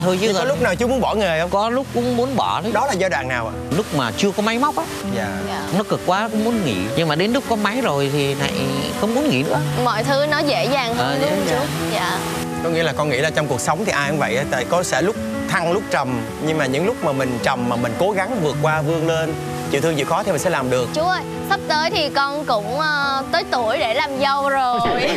thôi chứ có lúc nào chú muốn bỏ nghề không? có lúc cũng muốn bỏ đấy. Đó là giai đoạn nào ạ? Lúc mà chưa có máy móc á, Dạ. nó cực quá cũng muốn nghỉ, nhưng mà đến lúc có máy rồi thì lại không muốn nghỉ nữa. Mọi thứ nó dễ dàng hơn đúng không dễ chú? Dạ. Có nghĩa là con nghĩ là trong cuộc sống thì ai cũng vậy á, tại có sẽ lúc thăng lúc trầm, nhưng mà những lúc mà mình trầm mà mình cố gắng vượt qua vươn lên, chịu thương chịu khó thì mình sẽ làm được. Chú ơi, sắp tới thì con cũng tới tuổi để làm dâu rồi.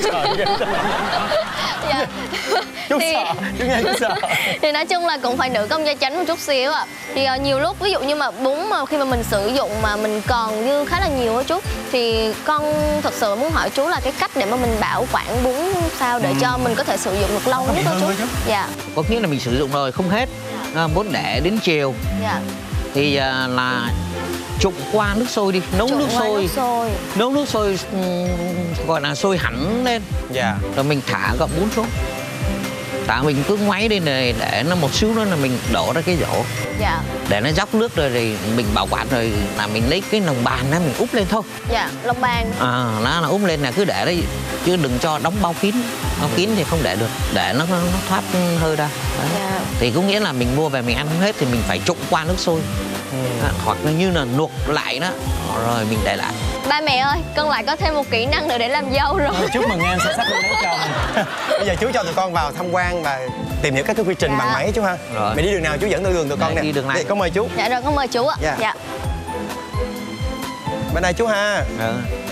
Dạ. Chú Thì- sợ, chú nghe chú sợ. Thì nói chung là cũng phải nữ công gia chánh một chút xíu ạ. Thì nhiều lúc ví dụ như mà bún mà khi mà mình sử dụng mà mình còn dư khá là nhiều á chú, thì con thật sự muốn hỏi chú là cái cách để mà mình bảo quản bún sao để cho mình có thể sử dụng được lâu nhất đó chú. Dạ. Có nghĩa là mình sử dụng rồi không hết, muốn để đến chiều Dạ. thì là trụng qua nước sôi đi, nấu Trụng nước qua sôi, nước sôi. nấu nước sôi gọi là sôi hẳn lên, Dạ. rồi mình thả gọng bún xuống. Mình cứ ngoáy lên này để nó một xíu nữa là mình đổ ra cái rổ, Dạ. để nó dốc nước rồi thì mình bảo quản, rồi là mình lấy cái lồng bàn đó mình úp lên thôi. Dạ, lông bàn. Nó là úp lên là cứ để đấy, chứ đừng cho đóng bao kín. Bao kín thì không để được, để nó thoát hơi ra. Đấy. Dạ. Thì có nghĩa là mình mua về mình ăn không hết thì mình phải trụng qua nước sôi. Hoặc là như là luộc lại đó, rồi mình để lại. Ba mẹ ơi, con lại có thêm một kỹ năng nữa để làm dâu rồi. Chúc mừng em xuất sắc lên lấy chồng. Bây giờ chú cho tụi con vào tham quan và tìm hiểu các cái quy trình Dạ. bằng máy chú ha. Rồi. Mày đi đường nào chú dẫn đường tụi con nè. Đi đường này. Đây, con mời chú. Dạ rồi, con mời chú ạ. Dạ. Dạ. Bên đây chú ha. Ừ.